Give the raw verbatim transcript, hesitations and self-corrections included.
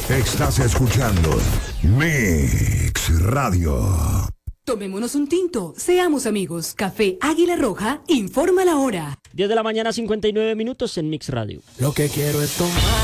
Estás escuchando Mix Radio. Tomémonos un tinto, seamos amigos. Café Águila Roja, informa la hora. diez de la mañana, cincuenta y nueve minutos en Mix Radio. Lo que quiero es tomar.